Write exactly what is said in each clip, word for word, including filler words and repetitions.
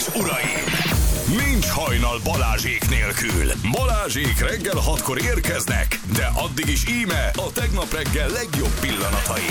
és uraim! Nincs hajnal Balázsék nélkül. Balázsék reggel hatkor érkeznek, de addig is íme a tegnap reggel legjobb pillanatai.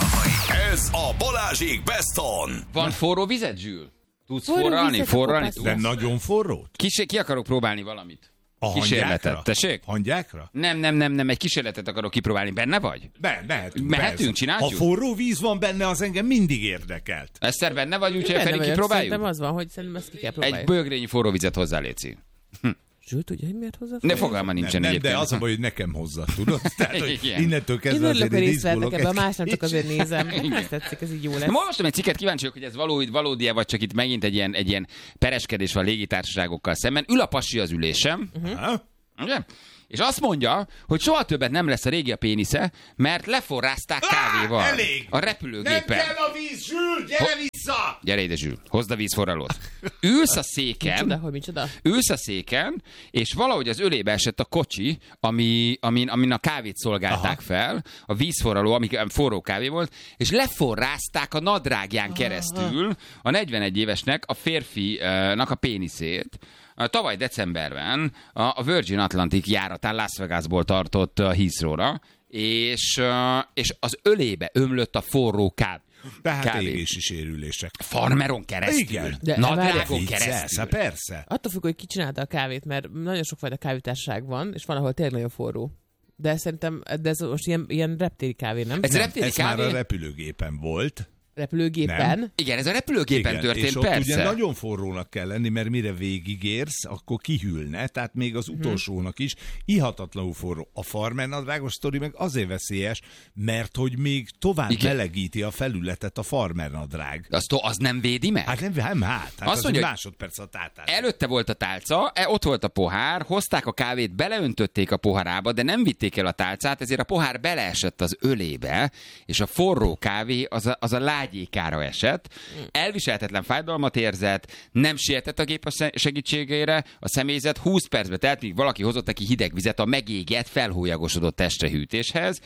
Ez a Balázsék Best On. Van forró vizet, Zsül? Tudsz Forró forralni? vizet, Forralni akkor tudsz? De nagyon forrót? Kis, ki akarok próbálni valamit? A Kísérletet. hangyákra? Tessék? Hangyákra? Nem, nem, nem, nem, egy kísérletet akarok kipróbálni. Benne vagy? De, mehetünk. Mehetünk, persze. csináljuk? Ha forró víz van benne, az engem mindig érdekelt. Eszter, benne vagy, úgyhogy Benne Feri vagyok, kipróbáljuk? szerintem az van, hogy szerintem ezt ki kell próbálni. Egy bőgrényi forró vizet hozzá, léci. Zsül, tudja, hogy miért hozzá? Ne fogalma nincsen nem, nem, egyébként. de az a baj, hogy nekem hozzá, tudod? Tehát, hogy Igen. innentől Én kezdve örülök, azért hogy én részt vettek izgulok. ebben, más nem csak azért nézem. Igen. Ezt tetszik, ez így jó lesz. Ma olvastam egy cikket, kíváncsi vagyok, hogy ez való, valódi-e, vagy csak itt megint egy ilyen, egy ilyen pereskedés van légitársaságokkal szemben. Ül a pasi az ülésem, Ha? ugye? És azt mondja, hogy soha többet nem lesz a régi a pénisze, mert leforrázták kávéval. elég! A Nem repülőgépen. kell a víz, Zsül, gyere vissza! Gyere ide, Zsül, hozd a vízforralót. Ülsz a széken, Micsoda, hogy micsoda? ülsz a széken, és valahogy az ölébe esett a kocsi, ami, amin, amin a kávét szolgálták Aha. fel, a vízforraló, ami forró kávé volt, és leforrázták a nadrágján keresztül a negyvenegy évesnek, a férfinak a péniszét. Tavaly decemberben a Virgin Atlantic járatán Las Vegasból tartott Heathrow-ra, és, és az ölébe ömlött a forró kávé. Tehát Kávé. égési sérülések. Farmeron keresztül. Igen. De Nadrágon Viccelsz, keresztül. hát persze. Attól függ, hogy ki csinálta a kávét, mert nagyon sokfajta kávétársaság van, és van, ahol tényleg nagyon forró. De szerintem, de ez most ilyen, ilyen reptéri kávé, nem? Ez Nem, reptéri ez kávé? már a repülőgépen volt. Repülőgépen. Nem. Igen, ez a repülőgépen Igen, történt, és ott persze. ugye nagyon forrónak kell lenni, mert mire végigérsz, akkor kihűlne, tehát még az utolsónak is ihatatlanul forró. A farmernadrágos sztori meg azért veszélyes, mert hogy még tovább Igen. melegíti a felületet a farmernadrág. Az, to- az nem védi meg? Hát nem, nem hát, hát Azt az mondja, egy hogy másodperc a tátás. Előtte volt a tálca, e, ott volt a pohár, hozták a kávét, beleöntötték a poharába, de nem vitték el a tálcát, ezért a pohár beleesett az ölébe, és a forró kávé az a, az a lágyékára esett. Elviselhetetlen fájdalmat érzett, nem sietett a gép a segítségére, a személyzet húsz percbe telt, míg valaki hozott neki hideg vizet a megégett, felhólyagosodott testre hűtéshez,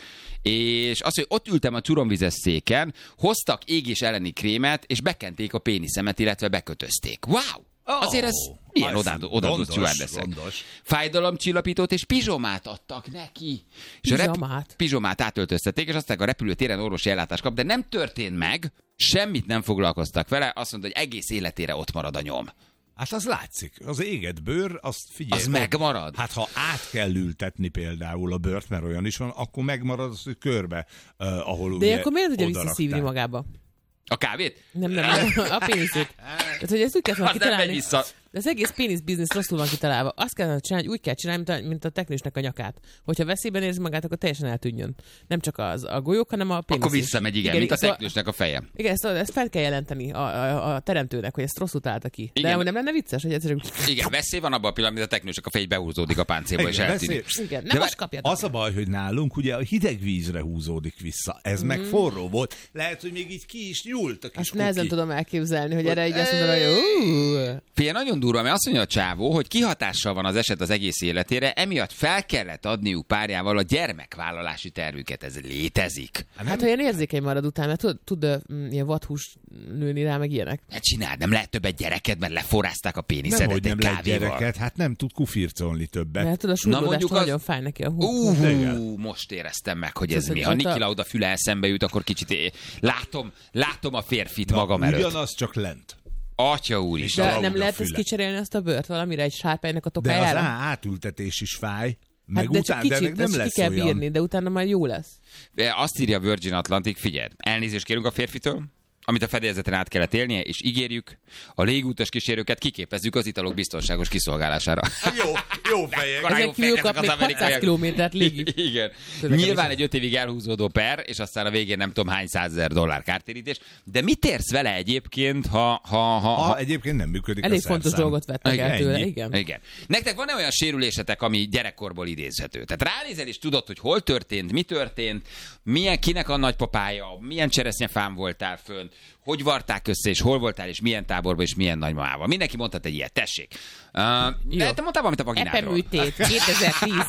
és azt, hogy ott ültem a turomvizes széken, hoztak égés elleni krémet, és bekenték a péniszemet, illetve bekötözték. Wow! Azért ez Ó, milyen az odaadó, odaadó gondos, stewardessek. gondos. Fájdalomcsillapítót és pizsomát adtak neki. És a Pizsomát? pizsomát átöltöztették, és aztán a repülőtéren orvosi ellátást kap, de nem történt meg, semmit nem foglalkoztak vele, azt mondta, hogy egész életére ott marad a nyom. Hát az látszik. Az égett bőr, azt figyelj. Az megmarad? Hát ha át kell ültetni például a bőrt, mert olyan is van, akkor megmarad az, hogy körbe, uh, ahol De ugye akkor miért tudja oda visszaszívni rakták. magába? A kávét? Nem, nem, nem. A péniszét. Tehát, hogy ezt úgy kell Az nem megy kitalálni. vissza. De az egész pénisz biznisz rosszul van kitalálva. Azt kell csinálni, úgy kell csinálni, mint a, mint a teknősnek a nyakát. Hogyha veszélyben érzi magát, akkor teljesen eltűnjön. Nem csak az a golyók, hanem a pénisz. Akkor is. visszamegy, igen, igen mint a szóval- teknősnek a feje. Igen, ezt, ezt fel kell jelenteni a, a, a teremtőnek, hogy ezt rosszul találta ki. Igen. De nem lenne vicces, hogy egyszerűen... Igen, veszély van abban a pillanatban, amit a teknősnek a fej behúzódik a páncélba, és Igen, eltűnik. veszély- Igen, De nem vár- most kapjátok. Az a baj, hogy nálunk ugye a hideg vízre húzódik vissza. Ez mm. meg forró volt. Lehet, hogy még így ki is nyúlt a kis Azt nehezen kuki. tudom elképzelni, hogy erre így azt mondom, hogy ú, Fél nagyon durva, mert azt mondja a csávó, hogy kihatással van az eset az egész életére, emiatt fel kellett adniuk párjával a gyermekvállalási tervüket. Ez létezik. hát ha ilyen érzékeny marad után, mert tud, tud ö, mm, ilyen vadhús nőni rá, meg ilyenek. Ne csináld, nem lehet többet gyereket, mert leforrázták a Nem, péniszedet hogy egy nem lehet kávéval. gyereket, hát nem tud kufircolni többet. Mert tudod, a Na, súrlódástól mondjuk az- nagyon fáj neki a hú. Uh, most éreztem meg, hogy ez Tudod, mi. hogy Ha ott a- Niki Lauda füle eszembe jut, akkor kicsit é- látom, látom a férfit Na, magam előtt. ugyanaz, csak lent. Atya úristen. De Lauda nem lehet ezt füle. kicserélni azt a bőrt valamire, egy sárpánynak a De az tokájára? á- átültetés is fáj. Meg Hát de után, csak de kicsit, meg de nem ezt lesz ki kell olyan. bírni, de utána majd jó lesz. Azt írja Virgin Atlantic, figyelj, elnézést kérünk a férfitől, amit a fedélzeten át kellett élnie, és ígérjük, a légútas kísérőket kiképezzük az italok biztonságos kiszolgálására. Jó, jó fejek. Akkor- Ezek kívül kap még hatszáz kilométert légi. Igen. Közlekedés. Nyilván egy öt évig elhúzódó per, és aztán a végén nem tudom hány százezer dollár kártérítés. De mit érsz vele egyébként, ha... ha, ha, Ha ha... egyébként nem működik Elég a fontos szerszám. dolgot vettek Igen, el tőle, ennyi. igen. Igen. Nektek van-e olyan sérülésetek, ami gyerekkorból idézhető? Tehát ránézel és tudod, hogy hol történt, mi történt, milyen, kinek a nagypapája, milyen cseresznyefán voltál fönn, hogy varták össze, és hol voltál, és milyen táborban, és milyen nagymamával. Mindenki mondhat egy ilyet, tessék. Uh, de te mondtál valamit a vaginádról. Epeműtét, kétezer-tíz.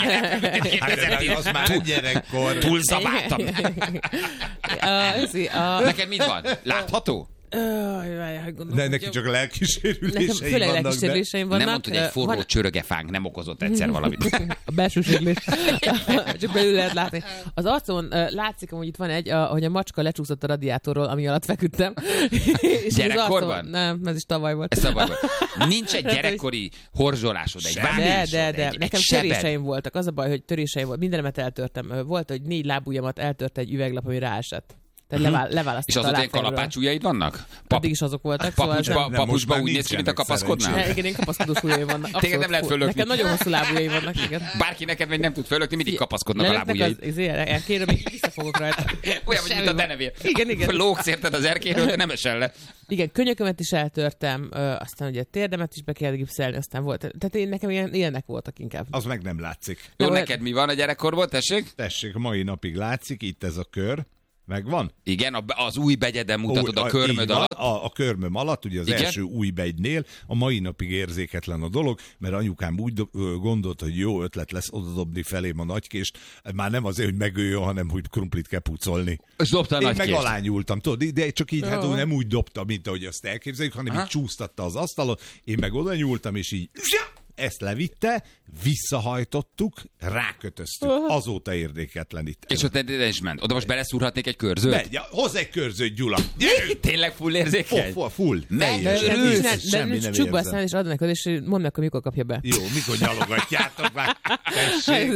Hát de az már nem gyerekkor. Túlzabáltam. A- ez- a- Neked mit van? Látható? De neki csak a lelkisérüléseim főleg vannak. lelkisérüléseim vannak. Nem mondod, hogy egy forró Van... csörögefánk nem okozott egyszer valamit. A belsőséglés. Csak belül lehet látni. Az arcon uh, látszik, hogy itt van egy, a, hogy a macska lecsúszott a radiátorról, ami alatt feküdtem. Gyerekkorban? Arcon, nem, ez is tavaly volt. Ez tavaly volt. Nincs egy gyerekkori horzsolásod, egy De, vágásod, de, de. egy, Nekem egy sebed. töréseim voltak. Az a baj, hogy töréseim volt. Mindenemet eltörtem. Volt, hogy négy lábujjamat eltört egy üveglap, ami ráesett. Tehát levál, leválasztott És a azóta ilyen lábfejemről. kalapács ujjaid vannak? Addig is azok voltak. Szóval Papucsba, nem- nem, most papucsba már úgy néz ki, mint a nincsenek kapaszkodnál? szerencsére. Ne, igen, én kapaszkodós ujjaim vannak. Téged nem Abszolút. lehet fölökni. Nekem nagyon hosszú lábujjaim vannak, igen. Bárki neked meg nem tud fölökni, mindig kapaszkodnak a Lelöknek lábujjaid. az, izé, elkérem, még visszafogok rajta. Olyan, vagy, mint a denevér. Igen, igen. Lógsz érted az erkéről, de nem esel le. Igen, könyökömet is eltörtem, ö, aztán ugye térdemet is be kell gipszelni, aztán volt. Tehát én nekem ilyen, ilyenek voltak inkább. Az meg nem látszik. Jó, Jó, neked mi van a gyerekkorból, tessék? Tessék, mai napig látszik, itt ez a kör. Megvan? Igen, a- az új begyeden mutatod Ó, a körmöd így van, alatt. A, a körmöm alatt, ugye az Igen? első új begynél, a mai napig érzéketlen a dolog, mert anyukám úgy do- ö, gondolt, hogy jó ötlet lesz odadobni felém a nagykést, már nem azért, hogy megöljön, hanem hogy krumplit kell pucolni. És dobta a Én nagy meg kést. alányultam, tudod, de csak így, hát Jó. nem úgy dobta, mint ahogy azt elképzeljük, hanem Aha. így csúsztatta az asztalon, én meg oda nyúltam, és így ezt levitte, visszahajtottuk, rákötöztük. Azóta érdeketlenít. És ott ne is ment. Oda most beleszúrhatnék egy körzőt? Megy, ja, hozz egy körzőt, Gyula! Gyerünk! Tényleg full érzékeny? Full, full, Meg- teljes. De, Örülsz? de, de, Semmi de nem csukba érzem. aztán és adnak oda, és mondd meg, hogy mikor kapja be. Jó, mikor nyalogatjátok már? Tessék.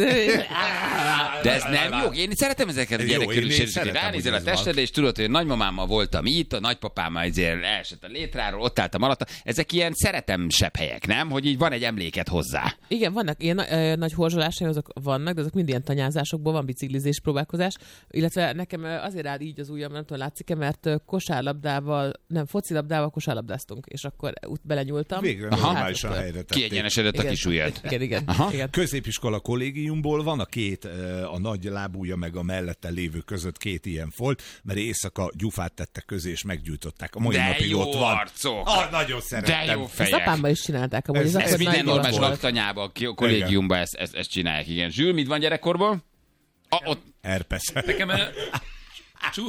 De ez nem jó. Én szeretem ezeket a Jó, gyerekkörű én- én sérüléseket. szeretem, Ránézel a hogy ez van. testedre, és tudod, hogy nagymamámmal voltam itt, a nagypapám azért elesett a létráról, ott álltam alatta. Ezek ilyen szeretem sebb helyek, nem? Hogy így van egy emléket hozzá. Igen, vannak ilyen ö, nagy horzsolásai, azok vannak, de azok mind ilyen tanyázásokból van, biciklizés, próbálkozás. Illetve nekem ö, azért áll így az ujjam, nem tudom, látszik-e, mert ö, kosárlabdával, nem, focilabdával kosárlabdáztunk, és akkor úgy belenyúltam. Végre Hát, normálisan akkor- helyre tették. Kiegyenesedett a Igen. kis ujjad. Igen, igen. Aha. igen. Középiskola kollégiumból van a két, a nagy lábúja meg a mellette lévő között két ilyen folt, mert éjszaka gyufát tettek közé, és meggyújtották. A mai De napig jó ott van. arcok! Ah, nagyon De szerettem. jó Ezt fejek! apámmal is csinálták, amúgy Ez- ez, ez akkor Minden nagy normális volt. laktanyában, a kollégiumban ezt, ezt, ezt csinálják, igen. Zsül, mit van gyerekkorból? A, ott, Herpes. Nekem eh, csú...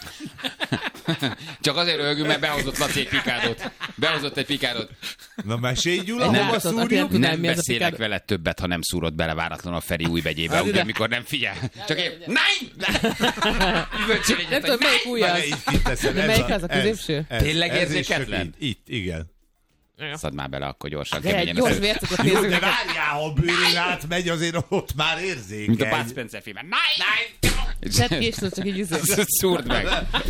csak azért röhögünk, mert behozott Laci egy pikádot. Behozott egy pikádot. Na mesélj, Gyula, Nem hova látod, aki szúrjuk? Tudnám, Nem mi az a beszélek pikádot? vele többet, ha nem szúrod bele váratlanul a Feri új begyébe, Hát ugye, ide. amikor nem figyel. Csak én, nein! Üvöltsél egyet, Nem tudom, hogy melyik új Na, az. ne, így kiteszed, De ez melyik az, a középső? ez- Tényleg ez is érzéketlen? csak Itt, itt, igen. Szedd már bele akkor gyorsan, De egy keményen. gyors össze- vércukot Jó, nézzük de neked. várjál, ha a bőrén átmegy, azért ott már érzékeny. Mint a Bud Spencer filmben. Nein! Tedd ki, és tudod, csak így izé. Szúrd meg.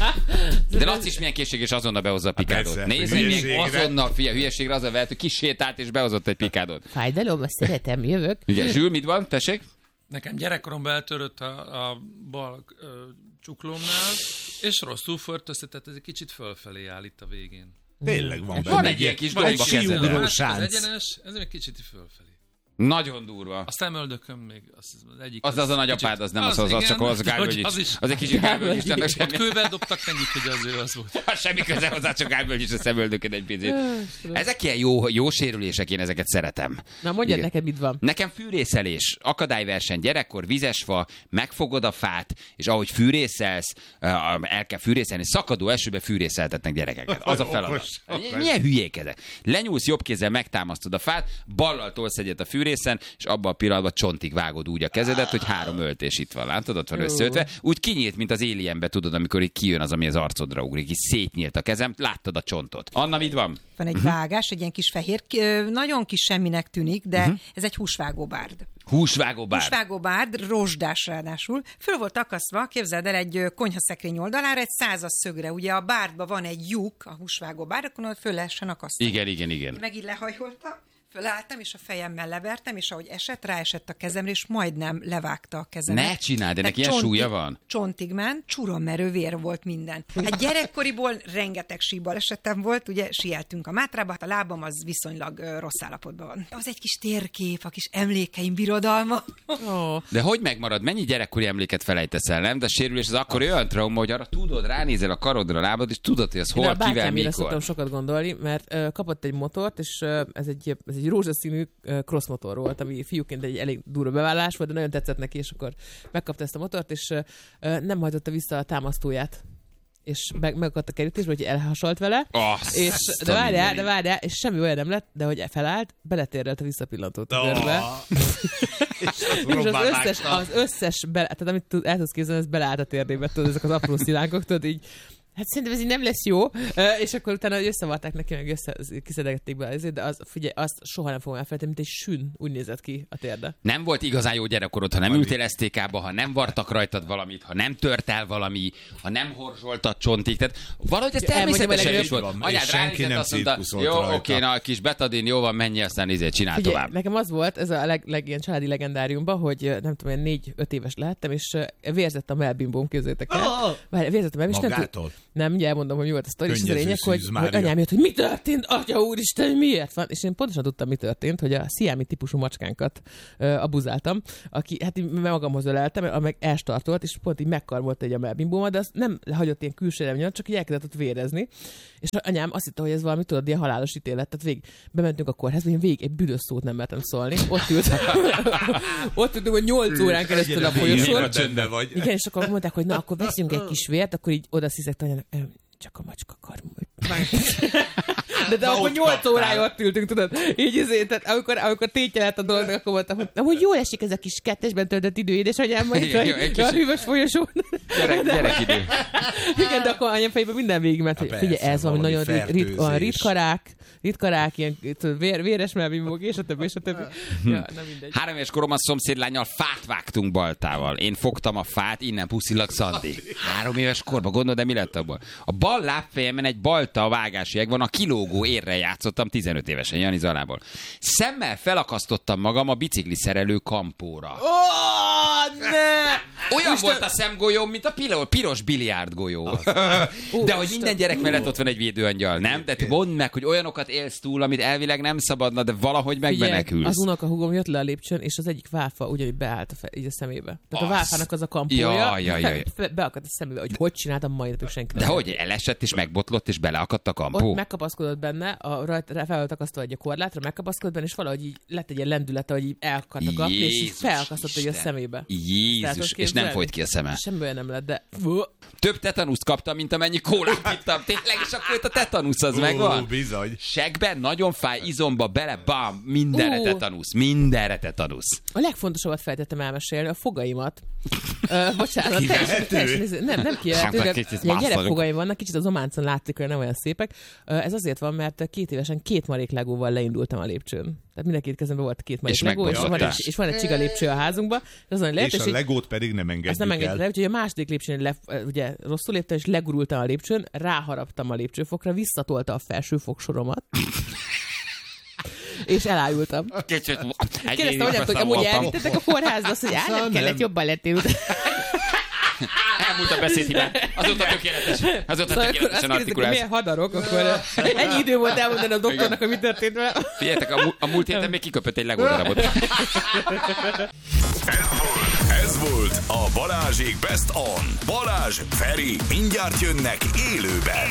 De Laci is milyen készség, és azonnal behozza a pikádot. persze, Nézd meg, még hülyeségre. azonnal, fia, hülyeségre az a vehet, hogy kisétált és behozott egy pikádot. Fájdalom, azt szeretem, jövök. Igen, Zsül, mit van? Tessék? Nekem gyerekkoromban eltörött a, a bal ö, csuklómnál, és rosszul föltözte, tehát ez egy kicsit fölfelé áll itt a végén. Tényleg van benne. Van egy ilyen kis Van egy domba kezeden. síugró Az sánc. egyenes, ez egy kicsit fölfelé. Nagyon durva. A szemöldökön még az, az egyik... Az az a nagyapád, az nem az, az, az csak az Gálvölgyics. Az is. Az egy kicsit Gálvölgyics, annak Ott semmi, kővel dobtak mennyit, hogy az ő az volt. semmi köze hozzá, csak Gálvölgyics a szemöldökön egy picit. Ezek ilyen jó, jó sérülések, én ezeket szeretem. Na mondjad Igen. neked, mit van. Nekem fűrészelés, akadályverseny, gyerekkor, vizesfa, megfogod a fát, és ahogy fűrészelsz, el kell fűrészelni, szakadó esőbe fűrészeltetnek gyerekeket. Az a feladat. Okos, okos. Milyen hülyék ezek? Lenyúlsz jobb kézzel, megtámasztod a fát, ballal tolsz egyet a fűrészen, és abban a pillanatban csontig vágod úgy a kezedet, hogy három öltés itt van, látod, ott van Jó. összeötve. Úgy kinyílt, mint az Alienbe, tudod, amikor így kijön az, ami az arcodra ugrik, így szétnyílt a kezem, láttad a csontot. Anna, mit van? Van egy vágás, egy ilyen kis fehér, ki- ö, nagyon kis semminek tűnik, de uh-huh. ez egy húsvágóbárd. Húsvágó bár. Húsvágóbárd, rozsdás ráadásul. Föl volt akasztva, képzeld el, egy ö, konyhaszekrény oldalára, egy százas szögre. Ugye a bárdban van egy lyuk, a húsvágóbárd, akkor föl lehessen akasztani. Igen, igen, igen. Meg így lehajoltam, fölálltam, és a fejemmel levertem, és ahogy esett, ráesett a kezemre, és majdnem levágta a kezemet. Ne csináld, de De neki ilyen csontig- súlya van? Csontig ment, csurommerő vér volt minden. Hát gyerekkoriból rengeteg síbalesetem volt, ugye sieltünk a Mátrába, hát a lábam az viszonylag ö, rossz állapotban van. Az egy kis térkép, a kis emlékeim birodalma. Ó, De hogy megmarad? Mennyi gyerekkori emléket felejtesz el, nem? De a sérülés az akkor olyan trauma, hogy arra tudod, ránézel a karodra, a lábad, és tudod, hogy az Én a hol, kivel, bátyámére mikor. szoktam sokat gondolni, mert uh, kapott egy motort, és uh, ez egy, ez egy rózsaszínű uh, crossmotor volt, ami fiúként egy elég durva bevállalás volt, de nagyon tetszett neki, és akkor megkapta ezt a motort, és uh, uh, nem hajtotta vissza a támasztóját. és meg, megakadt a kerítésbe, hogy elhasalt vele, Oh, és, de várjál, de várjál, és semmi olyan nem lett, de hogy felállt, beletérrelt a visszapillantó tüdőrbe. Oh. És az összes, az összes, be, tehát amit tud, el tudsz képzelni, ez beleállt a térdébe, tudod, ezek az apró szilánkok, tudod, így, hát szerintem ez így nem lesz jó, uh, és akkor utána összevarták neki, meg össze, kiszedegették be azért, de az, figyelj, azt soha nem fogom elfelejteni, mint egy sün, úgy nézett ki a térde. Nem volt igazán jó gyerekkorod, ha nem ültél es té ká-ba, ha nem vartak rajtad valamit, ha nem tört el valami, ha nem horzsoltad csontig. Tehát valahogy ez természetesen is volt. Anyád ránézett, azt mondta, jó, oké, na, kis betadin, jó van, menj, aztán izét csinál Figyelj, tovább. Nekem az volt, ez a leg, leg ilyen családi legendáriumban, hogy nem tudom, négy-öt éves lehettem, és vérzett a melbimbóm, képzeljétek el. Oh! Vérzett a melbimbóm, Magától? Nem, ugye elmondom, hogy mi volt a sztori, és az a Könnyező lényeg, hogy, szűz, hogy Mária. anyám jött, hogy mi történt, atya úristen, miért van? És én pontosan tudtam, mi történt, hogy a sziámi típusú macskánkat uh, abuzáltam, aki, hát így magamhoz öleltem, amely elstartolt, és pont így megkarmolt egy a melbimbómat, de azt nem hagyott ilyen külső miatt, csak így elkezdett ott vérezni. És anyám azt hitte, hogy ez valami, tudod, ilyen halálos ítélet. Tehát végig bementünk a kórházba, én végig egy büdös szót nem mertem szólni. Ott ült, ott ültünk, hogy nyolc órán keresztül a folyosón. vagy. Igen, és akkor mondták, hogy na, akkor veszünk egy kis vért, akkor így oda sziszegte anyának, csak a macska karmult. De, de akkor nyolc órája ott ültünk, tudod, így izé, tehát amikor, amikor tétje lett a dolognak, akkor mondtam, hogy amúgy jól esik ez a kis kettesben töltött idő, édesanyám, majd itt a, a hűvös folyosón. Gyerek, gyerekidő. Igen, de akkor anyám fejében minden végigment, hogy figyelj, ez valami nagyon rit, rit, olyan ritkarák, ritkarák, ilyen tudod, vér, véres melbimbók, és a többi, és a többi. Ja, nem mindegy. Három éves koromban szomszédlánnyal fát vágtunk baltával. Én fogtam a fát, innen puszillag Szandi. Három éves korban, gondolod, de mi lett abból? A bal lábfejemen egy balta vágási jeg van, a kilógó érre játszottam tizenöt évesen, Jani Zalából. Szemmel felakasztottam magam a bicikli szerelő kampóra. Oh, ne! Olyan Isten... volt a szemgolyóm, mint a pilo- piros biliárdgolyó. De hogy minden gyerek mellett ott van egy védőangyal, nem? Tehát mondd meg, hogy olyanokat élsz túl, amit elvileg nem szabadna, de valahogy megmenekülsz. Az unokahúgom jött le a lépcsőn, és az egyik válfa ugyanúgy beállt a, fe, így a szemébe. Tehát az... a válfának az a kampója, ja, ja, ja, ja. Fe, beakadt a szemébe, hogy hogy csináltam mai napig senki. De hogy elesett és megbotlott és beleakadt a kampó? Ott megkapaszkodott benne, a rajta fel volt akasztva egy korlátra, megkapaszkodott benne, és valahogy így lett egy ilyen lendülete, hogy így elakadt a kapni, és így felakasztott egy a szemébe. Jézus, és nem folyt ki a szeme. Semmi olyan nem lett, de... Több tetanuszt kaptam, mint amennyi kólát ittam. Tényleg, és akkor itt a tetanusz az megvan. Bizony. Segben, nagyon fáj, izomba, bele, bam, mindenre Ú. tetanusz, mindenre tetanusz. A legfontosabbat feltettem elmesélni, a fogaimat. Uh, bocsánat, teljesen, teljesen, nem, nem kijelentő, de gyerekfogaim vannak, kicsit az ománcon látszik, hogy nem olyan szépek. Uh, ez azért van, mert két évesen két marék legóval leindultam a lépcsőn. Tehát mind a két kezemben volt két marék és legó, és van, egy, és van egy csiga lépcső a házunkban. És, és a legót pedig nem engedjük nem engedjük el. le, úgyhogy a második lépcsőn le, ugye, rosszul léptem, és legurultam a lépcsőn, ráharaptam a lépcsőfokra, visszatolta a felső fogsoromat. És elájultam. Kérdeztem, hogy amúgy elvittetek a kórházba, azt, hogy áll, nem kellett, jobban lettél. Elmúlt a beszédhibán. Azóta tökéletes. Azóta szóval tökéletesen artikulálsz. Milyen hadarok, akkor ennyi idő volt elmondani a doktornak, hogy mi történt vele. Figyeljetek, a, a múlt héten még kiköpött egy legódarabot. Ez volt, ez volt a Balázsék Best On. Balázs, Feri, mindjárt jönnek élőben.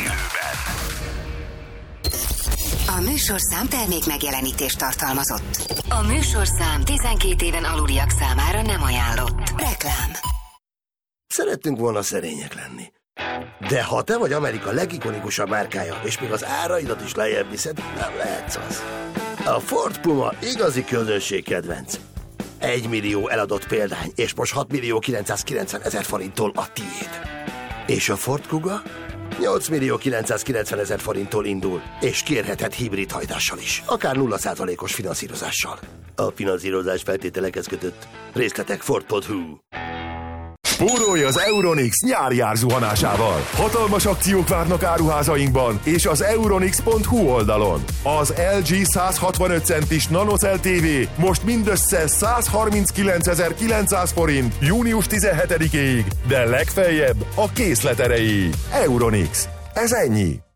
A műsorszám termék megjelenítést tartalmazott. A műsorszám tizenkét éven aluliak számára nem ajánlott. Reklám. Szerettünk volna szerények lenni. De ha te vagy Amerika legikonikusabb márkája, és még az áraidat is lejjebb viszed, nem lehetsz az. A Ford Puma igazi közönség kedvenc. Egy millió eladott példány, és most hat millió kilencszázkilencven ezer forinttól a tiéd. És a Ford Kuga? nyolc millió kilencszázkilencven ezer forinttól indul, és kérheted hibrid hajtással is, akár nulla százalékos finanszírozással. A finanszírozás feltételekhez kötött. Részletek Ford pont hu. Spórolj az Euronix nyári árzuhanásával. Hatalmas akciók várnak áruházainkban és az euronix pont hu oldalon. Az el gé száz hatvanöt centis NanoCell té vé most mindössze százharminckilencezer-kilencszáz forint június tizenhetedikéig, de legfeljebb a készlet erejéig. Euronix. Ez ennyi.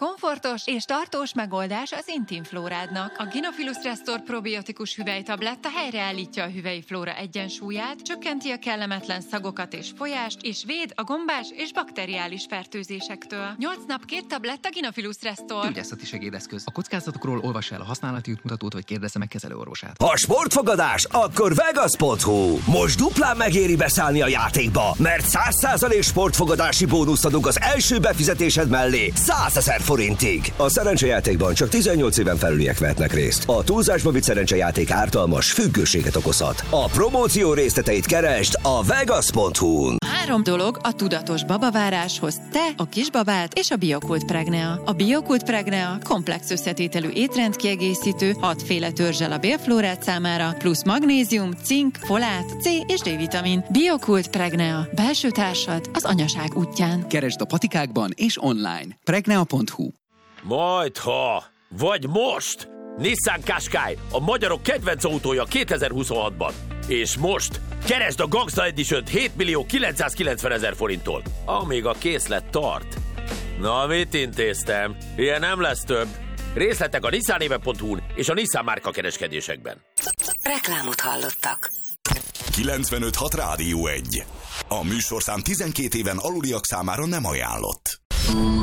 komfortos és tartós megoldás az intim flórádnak. A Gynophilus Restore probiotikus hüvelytabletta helyreállítja a hüvelyi flóra egyensúlyát, csökkenti a kellemetlen szagokat és folyást, és véd a gombás és bakteriális fertőzésektől. nyolc nap két tabletta Gynophilus Restore. Gyógyászati segédeszköz. A kockázatokról olvas el a használati útmutatót, vagy kérdezze meg kezelőorvosát. Ha sportfogadás, akkor Vegas pont hu. Most duplán megéri beszállni a játékba, mert száz százalék sportfogadási bónuszt adunk az első befizetésed mellé százezer forintig. A szerencsejátékban csak tizennyolc éven felüliek vehetnek részt. A túlzásba vitt szerencsejáték ártalmas, függőséget okozhat. A promóció részleteit keresd a Vegas pont hu-n. Három dolog a tudatos babaváráshoz: te, a kisbabád és a Biokult Pregnea. A Biokult Pregnea komplex összetételű étrendkiegészítő, hatféle törzsel a bélflórát számára, plusz magnézium, cink, folát, C és D-vitamin. Biokult Pregnea. Belső társad az anyaság útján. Keresd a patikákban és online. pregnea pont hu. Majdha, vagy most! Nissan Qashqai, a magyarok kedvenc autója kétezer-huszonhatban. És most keresd a Gangsta Edition-t hét millió kilencszázkilencven ezer forinttól, amíg a készlet tart. Na, mit intéztem? Ilyen nem lesz több. Részletek a nissanéve pont hu-n és a Nissan márka kereskedésekben. Reklámot hallottak. kilencvenöt hat Rádió egy. A műsorszám tizenkét éven aluliak számára nem ajánlott.